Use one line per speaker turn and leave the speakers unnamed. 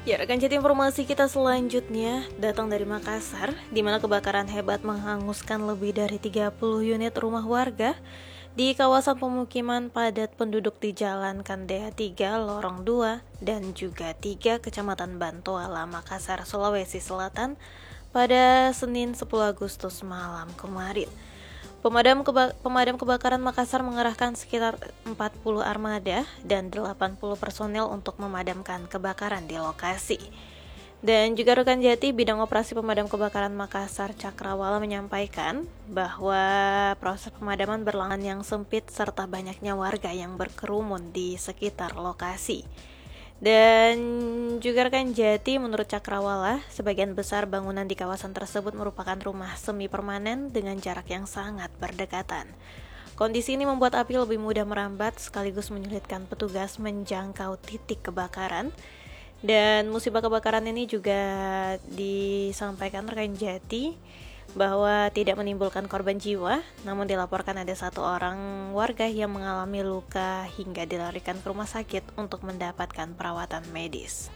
Ya, rekan chat, informasi kita selanjutnya datang dari Makassar, di mana kebakaran hebat menghanguskan lebih dari 30 unit rumah warga di kawasan pemukiman padat penduduk di Jalan Kandea 3, Lorong 2, dan juga 3, Kecamatan Bantoala, Makassar, Sulawesi Selatan pada Senin 10 Agustus malam kemarin. Pemadam kebakaran Makassar mengerahkan sekitar 40 armada dan 80 personel untuk memadamkan kebakaran di lokasi. Dan juga rekan Jati, bidang operasi pemadam kebakaran Makassar Cakrawala menyampaikan bahwa proses pemadaman berlangsung yang sempit serta banyaknya warga yang berkerumun di sekitar lokasi. Dan juga rekan Jati, menurut Cakrawala, sebagian besar bangunan di kawasan tersebut merupakan rumah semi permanen dengan jarak yang sangat berdekatan. Kondisi ini membuat api lebih mudah merambat sekaligus menyulitkan petugas menjangkau titik kebakaran. Dan musibah kebakaran ini juga disampaikan rekan Jati bahwa tidak menimbulkan korban jiwa, namun dilaporkan ada 1 orang warga yang mengalami luka hingga dilarikan ke rumah sakit untuk mendapatkan perawatan medis.